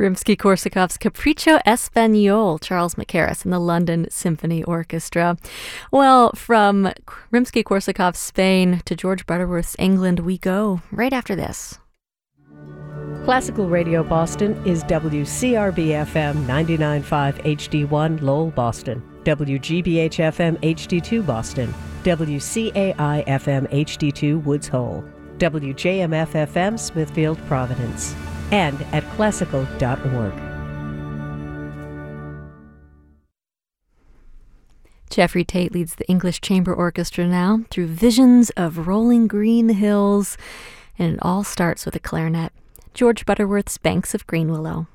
Rimsky-Korsakov's Capriccio Espagnol, Charles Mackerras and the London Symphony Orchestra. Well, from Rimsky-Korsakov, Spain, to George Butterworth's England we go, right after this. Classical Radio Boston is WCRB-FM 99.5 HD1 Lowell, Boston, WGBH-FM HD2 Boston, WCAI-FM HD2 Woods Hole, WJMF-FM Smithfield, Providence, and at classical.org. Jeffrey Tate leads the English Chamber Orchestra now through visions of rolling green hills, and it all starts with a clarinet. George Butterworth's Banks of Green Willow.